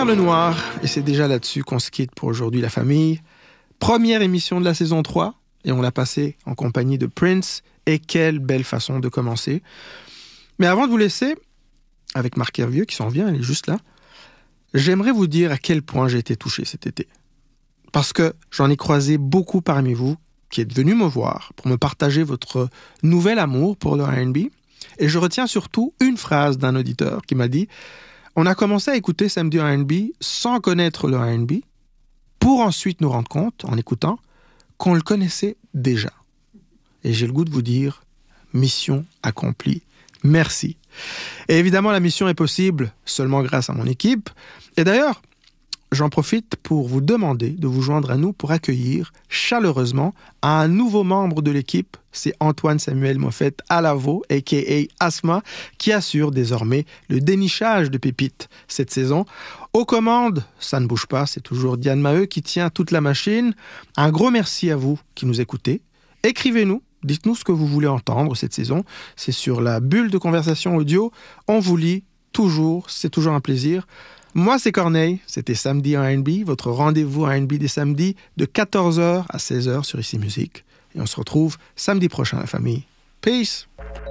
Perle Noire, et c'est déjà là-dessus qu'on se quitte pour aujourd'hui, la famille. Première émission de la saison 3, et on l'a passée en compagnie de Prince, et quelle belle façon de commencer. Mais avant de vous laisser, avec Marc Hervieux qui s'en vient, il est juste là, j'aimerais vous dire à quel point j'ai été touché cet été. Parce que j'en ai croisé beaucoup parmi vous qui êtes venus me voir pour me partager votre nouvel amour pour le R&B. Et je retiens surtout une phrase d'un auditeur qui m'a dit « On a commencé à écouter Samedi R&B sans connaître le R&B, pour ensuite nous rendre compte, en écoutant, qu'on le connaissait déjà. » Et j'ai le goût de vous dire « Mission accomplie. Merci. » Et évidemment, la mission est possible seulement grâce à mon équipe. Et d'ailleurs, j'en profite pour vous demander de vous joindre à nous pour accueillir chaleureusement un nouveau membre de l'équipe. C'est Antoine Samuel Moffett Alavo, a.k.a. Asma, qui assure désormais le dénichage de pépites cette saison. Aux commandes, ça ne bouge pas, c'est toujours Diane Maheu qui tient toute la machine. Un gros merci à vous qui nous écoutez. Écrivez-nous, dites-nous ce que vous voulez entendre cette saison. C'est sur la bulle de conversation audio. On vous lit toujours, c'est toujours un plaisir. Moi, c'est Corneille, c'était Samedi R&B, votre rendez-vous R&B des samedis de 14h à 16h sur Ici Musique. Et on se retrouve samedi prochain, la famille. Peace!